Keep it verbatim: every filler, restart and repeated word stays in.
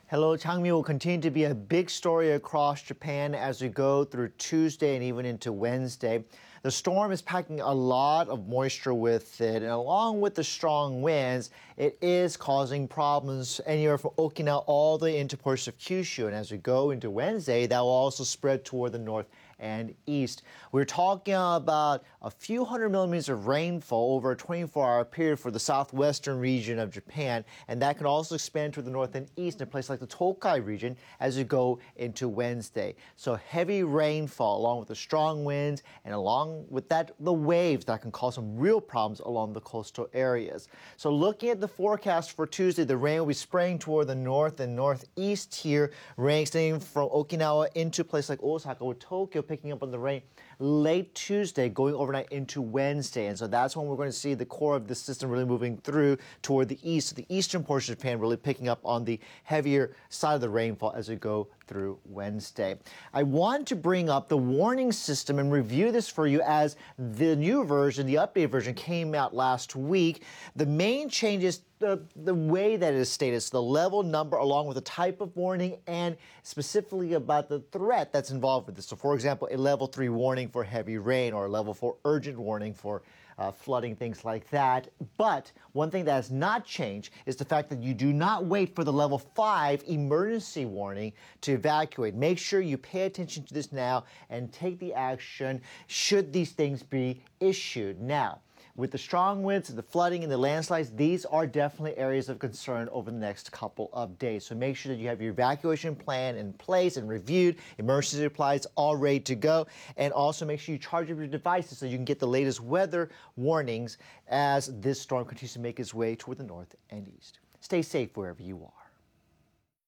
Hello, Changmi will continue to be a big story across Japan as we go through Tuesday and even into Wednesday. The storm is packing a lot of moisture with it, and along with the strong winds, it is causing problems anywhere from Okinawa all the way into portions of Kyushu. And as we go into Wednesday, that will also spread toward the north and east. We're talking about a few hundred millimeters of rainfall over a twenty-four hour period for the southwestern region of Japan, and that can also expand to the north and east in places like the Tokai region as we go into Wednesday. So heavy rainfall along with the strong winds, and along with that, the waves that can cause some real problems along the coastal areas. So looking at the forecast for Tuesday, the rain will be spraying toward the north and northeast here, rain extending from Okinawa into places like Osaka with Tokyo picking up on the rain late Tuesday, going overnight into Wednesday. And so that's when we're going to see the core of the system really moving through toward the east. So the eastern portion of Japan really picking up on the heavier side of the rainfall as we go through Wednesday. I want to bring up the warning system and review this for you as the new version, the updated version, came out last week. The main changes, the, the way that it is stated, so the level number along with the type of warning and specifically about the threat that's involved with this. So for example, a level three warning for heavy rain or a level four urgent warning for Uh, flooding, things like that. But one thing that has not changed is the fact that you do not wait for the level five emergency warning to evacuate. Make sure you pay attention to this now and take the action should these things be issued. Now, with the strong winds, the flooding, and the landslides, these are definitely areas of concern over the next couple of days. So make sure that you have your evacuation plan in place and reviewed, emergency supplies all ready to go, and also make sure you charge up your devices so you can get the latest weather warnings as this storm continues to make its way toward the north and east. Stay safe wherever you are.